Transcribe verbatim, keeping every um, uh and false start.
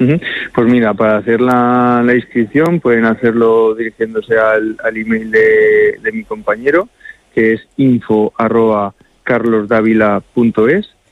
Uh-huh. Pues mira, para hacer la, la inscripción pueden hacerlo dirigiéndose al, al email de, de mi compañero, que es info arroba carlosdavila punto es,